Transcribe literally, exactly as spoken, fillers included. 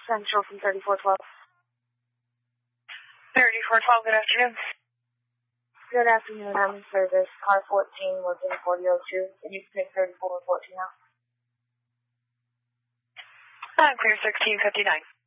Central from thirty-four twelve. thirty-four twelve, good afternoon. Good afternoon, I'm in service. Car fourteen was in forty oh two. Can you take thirty-four fourteen now? I'm clear sixteen fifty-nine.